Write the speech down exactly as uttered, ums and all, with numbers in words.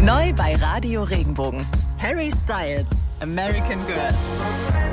Neu bei Radio Regenbogen. Harry Styles, American Girls.